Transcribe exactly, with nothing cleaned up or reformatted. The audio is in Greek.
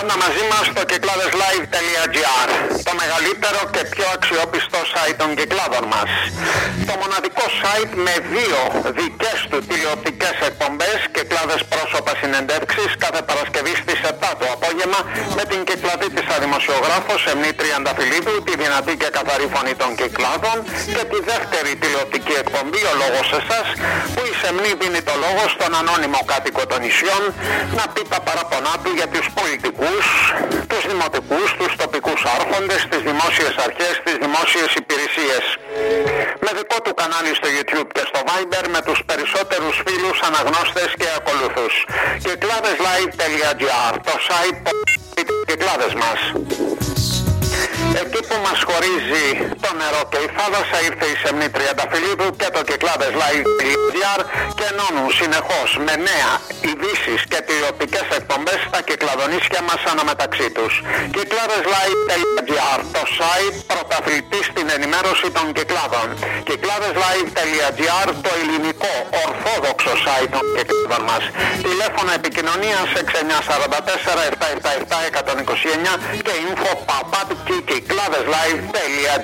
Μαζί μας στο κυκλάδες λάιβ τελεία τζι άρ, το μεγαλύτερο και πιο αξιόπιστο site των κυκλάδων μας. Το μοναδικό site με δύο δικές του τηλεοπτικές εκπομπές, Κυκλάδες πρόσωπα συνεντεύξεις, κάθε Παρασκευή στις επτά το απόγευμα, με την κυκλαδίτισσα δημοσιογράφο Σεμνή Τριανταφυλλίδου, τη δυνατή και καθαρή φωνή των Κυκλάδων, και τη δεύτερη τηλεοπτική εκπομπή, Ο Λόγος Εσάς, που η Σεμνή δίνει το λόγο στον ανώνυμο κάτοικο των νησιών να πει τα παραπονά του για τους πολιτικούς, τους δημοτικούς, τους τοπικούς άρχοντες, τις δημόσιες αρχές, τις δημόσιες υπηρεσίες. Με δικό του κανάλι στο YouTube και στο Viber, με τους περισσότερους φίλους, αναγνώστες και ακολουθούς. κυκλάδες λάιβ τελεία τζι άρ, το site των Κυκλάδες μας. Εκεί που μας χωρίζει το νερό και η θάλασσα, ήρθε η Σεμνή Τριανταφυλλίδου και το κυκλάδες λάιβ τελεία τζι άρ και ενώνουν συνεχώς με νέα ειδήσεις και τηλεοπτικές εκπομπές τα κυκλαδονίσια μας αναμεταξύ τους. κυκλάδες λάιβ τελεία τζι άρ, το site πρωταθλητή στην ενημέρωση των Κυκλάδων. κυκλάδες λάιβ τελεία τζι άρ, το ελληνικό ορθόδοξο site των Κυκλάδων μας. Τηλέφωνο επικοινωνίας έξι εννιά τέσσερα τέσσερα επτά επτά επτά ένα μηδέν δύο εννιά και info παπάτ κυκλάδες λάιβ τελεία τζι άρ.